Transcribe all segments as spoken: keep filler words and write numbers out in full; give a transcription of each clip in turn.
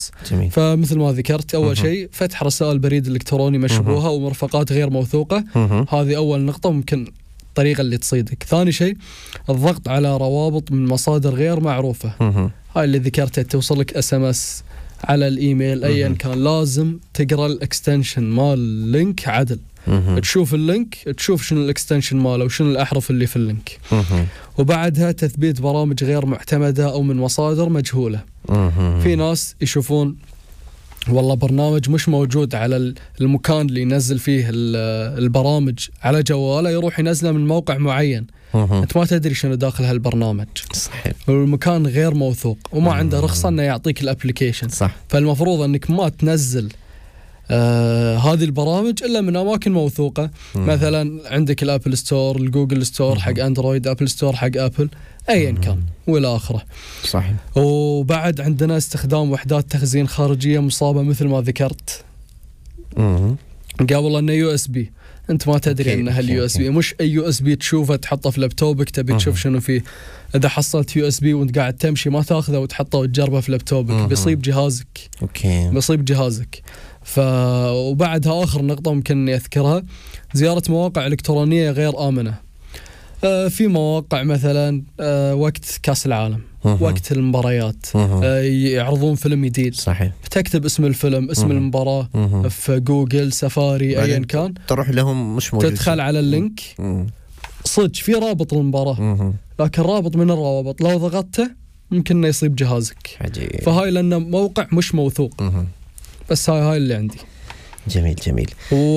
جميل. فمثل ما ذكرت أول شيء فتح رسائل بريد إلكتروني مشبوهة ومرفقات غير موثوقة، هذه أول نقطة ممكن الطريقة اللي تصيدك. ثاني شيء الضغط على روابط من مصادر غير معروفة، هاي اللي ذكرتها، توصلك اس ام اس على الإيميل أيا كان، لازم تقرأ الإكستنشن مال اللينك عدل، تشوف اللينك تشوف شنو الإكستنشن ماله وشنو الأحرف اللي في اللينك. وبعدها تثبيت برامج غير معتمدة أو من مصادر مجهولة. في ناس يشوفون والله برنامج مش موجود على المكان اللي ينزل فيه البرامج على جواله، يروح ينزله من موقع معين، أنت ما تدري شنو داخل هالبرنامج. صحيح. والمكان غير موثوق وما عنده رخصة أنه يعطيك الابليكيشن. صح. فالمفروض أنك ما تنزل آه هذه البرامج إلا من أماكن موثوقة. مم. مثلا عندك الأبل ستور، الجوجل ستور حق أندرويد، أبل ستور حق أبل، أيا كان والى آخره. صحيح. وبعد عندنا استخدام وحدات تخزين خارجية مصابة مثل ما ذكرت مم. قبل أنه يو اس بي، أنت ما تدري أنها اليو اس بي، مش أي يو اس بي تشوفه تحطه في لابتوبك تبي تشوف شنو فيه. إذا حصلت يو اس بي وأنت قاعد تمشي ما تأخذه وتحطه وتجربه في لابتوبك، بيصيب جهازك. أوكي. بيصيب جهازك. ف وبعدها آخر نقطة ممكن إني أذكرها، زيارة مواقع إلكترونية غير آمنة. آه في مواقع مثلا آه وقت كأس العالم، وقت المباريات، آه يعرضون فيلم جديد. صحيح. تكتب اسم الفيلم، اسم المباراة في جوجل سفاري أيا كان، تروح لهم مش موجود، تدخل على اللينك صدق في رابط المباراة، لكن رابط من الروابط لو ضغطته ممكن إنه يصيب جهازك. عجيب. فهاي لأنه موقع مش موثوق. بس هاي هاي اللي عندي. جميل جميل.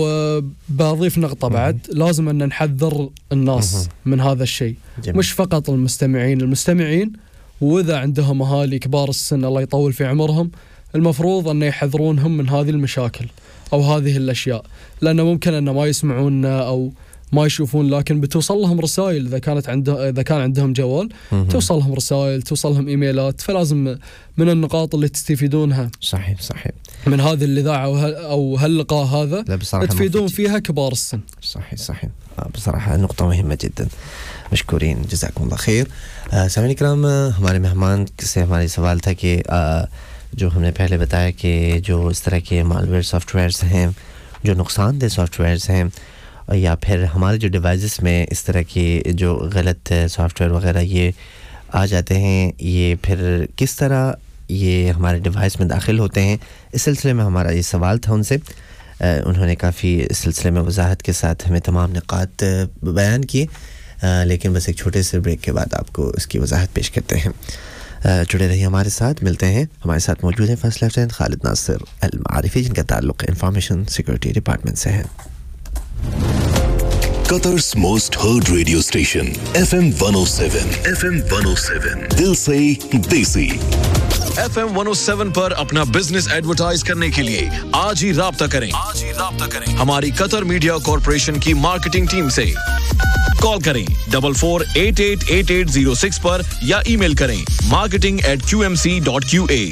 وبضيف نقطة بعد، لازم أن نحذر الناس من هذا الشيء، مش فقط المستمعين المستمعين وإذا عندهم أهالي كبار السن الله يطول في عمرهم، المفروض أن يحذرونهم من هذه المشاكل أو هذه الأشياء، لأنه ممكن أن ما يسمعون أو ما يشوفون، لكن بتوصل لهم رسائل إذا كانت عنده إذا كان عندهم جوال، توصل لهم رسائل، توصل لهم إيميلات. فلازم من النقاط اللي تستفيدونها صحيح صحيح من هذه الإذاعة أو هاللقاء هذا تفيدون فيها كبار السن. صحيح صحيح. بصراحة نقطة مهمة جدا، مشكورين جزاكم الله خیر. سامعین اکرام، ہمارے مہمان سے ہمارے سوال تھا کہ جو ہم نے پہلے بتایا کہ جو اس طرح کے مالویئر سافٹ ویئرز ہیں، جو نقصان دہ سافٹ ویئرز ہیں، یا پھر ہمارے جو ڈیوائسز میں اس طرح کی جو غلط سافٹ ویئر وغیرہ یہ آ جاتے ہیں، یہ پھر کس طرح یہ ہمارے ڈیوائس میں داخل ہوتے ہیں، اس سلسلے میں ہمارا یہ سوال تھا ان سے. انہوں نے کافی اس سلسلے میں وضاحت کے ساتھ ہمیں تمام نقاط بیان کیے، لیکن بس ایک چھوٹے سے بریک کے بعد آپ کو اس کی وضاحت پیش کرتے ہیں. جڑے رہیے ہمارے ساتھ، ملتے ہیں. ہمارے ساتھ موجود ہیں فرسٹ لیفٹیننٹ خالد ناصر المعارفی، جن کا تعلق انفارمیشن سیکورٹی ڈپارٹمنٹ سے ہے. Qatar's most heard radio station F M one oh seven F M one oh seven Dil se desi. F M one oh seven پر اپنا بزنس ایڈورٹائز کرنے کے لیے آج ہی رابطہ کریں آج ہی رابطہ کریں ہماری قطر میڈیا کارپوریشن کی مارکیٹنگ ٹیم سے. کال کریں ڈبل فور ایٹ ایٹ ایٹ ایٹ زیرو سکس پر یا ای میل کریں marketing at q m c dot q a.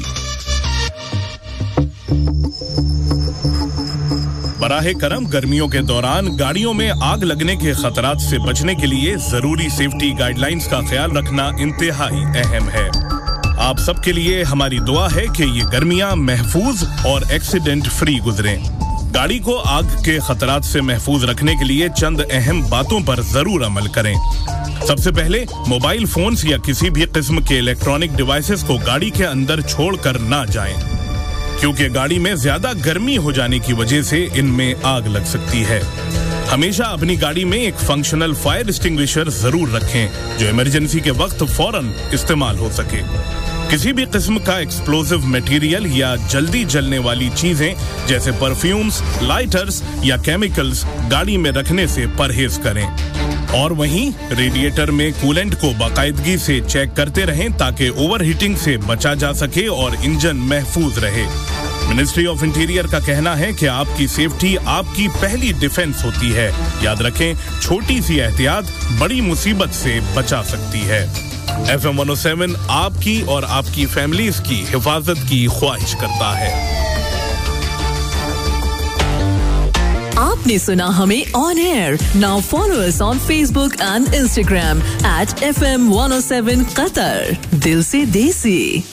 براہ کرم گرمیوں کے دوران گاڑیوں میں آگ لگنے کے خطرات سے بچنے کے لیے ضروری سیفٹی گائیڈ لائنز کا خیال رکھنا انتہائی اہم ہے. آپ سب کے لیے ہماری دعا ہے کہ یہ گرمیاں محفوظ اور ایکسیڈنٹ فری گزریں. گاڑی کو آگ کے خطرات سے محفوظ رکھنے کے لیے چند اہم باتوں پر ضرور عمل کریں. سب سے پہلے موبائل فونز یا کسی بھی قسم کے الیکٹرانک ڈیوائسز کو گاڑی کے اندر چھوڑ کر نہ جائیں، کیونکہ گاڑی میں زیادہ گرمی ہو جانے کی وجہ سے ان میں آگ لگ سکتی ہے. ہمیشہ اپنی گاڑی میں ایک فنکشنل فائر ایکسٹنگوشر ضرور رکھیں جو ایمرجنسی کے وقت فوراً استعمال ہو سکے. کسی بھی قسم کا ایکسپلوزیو میٹیریل یا جلدی جلنے والی چیزیں جیسے پرفیومز، لائٹرز یا کیمیکلز گاڑی میں رکھنے سے پرہیز کریں. اور وہیں ریڈیٹر میں کولنٹ کو باقاعدگی سے چیک کرتے رہیں تاکہ اوور ہیٹنگ سے بچا جا سکے اور انجن محفوظ رہے. منسٹری آف انٹیریئر کا کہنا ہے کہ آپ کی سیفٹی آپ کی پہلی ڈیفنس ہوتی ہے. یاد رکھیں، چھوٹی سی احتیاط بڑی مصیبت سے بچا سکتی ہے. ایف ایم ون او سیون آپ کی اور آپ کی فیملیز کی حفاظت کی خواہش کرتا ہے. آپ نے سنا ہمیں آن ایئر. ناؤ فالو اس آن فیس بک اینڈ انسٹاگرام ایٹ ایف ایم ون او سیون قطر. دل سے دیسی.